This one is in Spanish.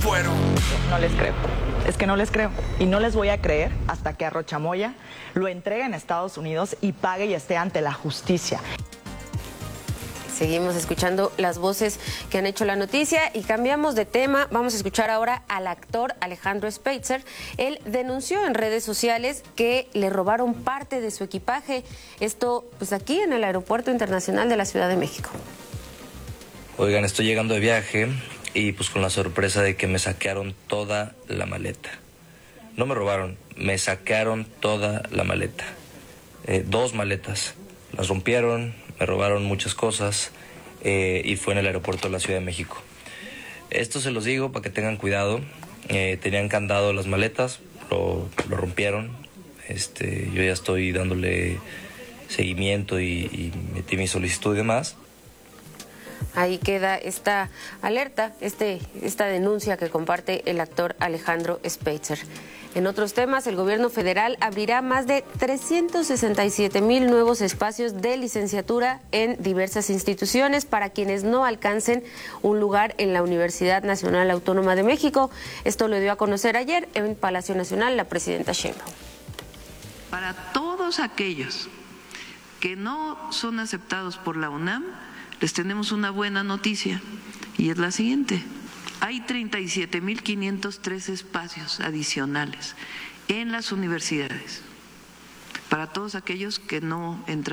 No les creo. Es que no les creo. Y no les voy a creer hasta que Arroyo Chamoya lo entregue en Estados Unidos y pague y esté ante la justicia. Seguimos escuchando las voces que han hecho la noticia y cambiamos de tema. Vamos a escuchar ahora al actor Alejandro Speitzer. Él denunció en redes sociales que le robaron parte de su equipaje. Esto, pues aquí en el Aeropuerto Internacional de la Ciudad de México. Oigan, estoy llegando de viaje y pues con la sorpresa de que me saquearon toda la maleta. No me robaron, me saquearon toda la maleta. 2 maletas. Las rompieron, me robaron muchas cosas y fue en el aeropuerto de la Ciudad de México. Esto se los digo para que tengan cuidado. Tenían candado las maletas, lo rompieron. Yo ya estoy dándole seguimiento y metí mi solicitud y demás. Ahí queda esta alerta, esta denuncia que comparte el actor Alejandro Speitzer. En otros temas, el gobierno federal abrirá más de 367,000 nuevos espacios de licenciatura en diversas instituciones para quienes no alcancen un lugar en la Universidad Nacional Autónoma de México. Esto lo dio a conocer ayer en Palacio Nacional la presidenta Sheinbaum. Para todos aquellos que no son aceptados por la UNAM, les tenemos una buena noticia y es la siguiente. Hay 37,503 espacios adicionales en las universidades para todos aquellos que no entran